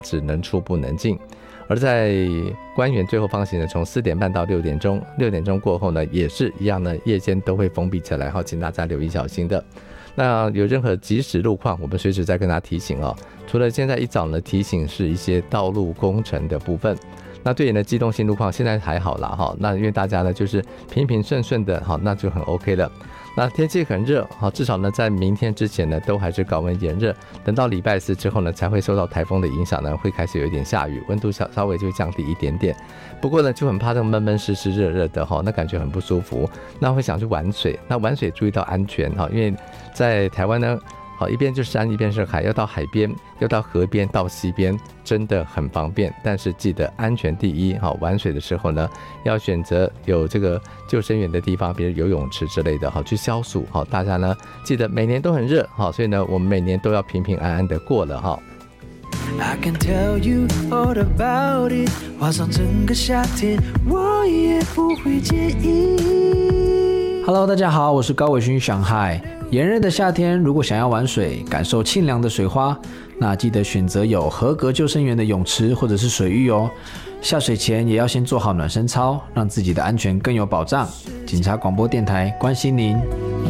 只能出不能进。而在官园最后放行呢，从4点半到6点钟，6点钟过后呢，也是一样的，夜间都会封闭起来，请大家留意小心的。那有任何即时路况，我们随时再跟大家提醒哦。除了现在一早呢提醒是一些道路工程的部分，那对于呢机动性路况现在还好啦哈，那因为大家呢就是平平顺顺的哈，那就很 OK 了。那天气很热，至少呢在明天之前呢都还是高温炎热，等到礼拜4之后呢才会受到台风的影响呢，会开始有一点下雨，温度稍微就会降低一点点。不过呢就很怕这种闷闷湿湿热热的哈，那感觉很不舒服，那会想去玩水。那玩水注意到安全哈，因为在台湾呢一边是山一边是海，要到海边要到河边到溪边真的很方便，但是记得安全第一，玩水的时候呢要选择有这个救生员的地方，比如游泳池之类的去消暑。大家呢记得每年都很热，所以呢我们每年都要平平安安的过了。 I can tell you all about it， 花上整个夏天我也不会介意。 Hello， 大家好，我是高伟勋上海。炎热的夏天，如果想要玩水，感受沁凉的水花，那记得选择有合格救生员的泳池或者是水域哦。下水前也要先做好暖身操，让自己的安全更有保障。警察广播电台关心您。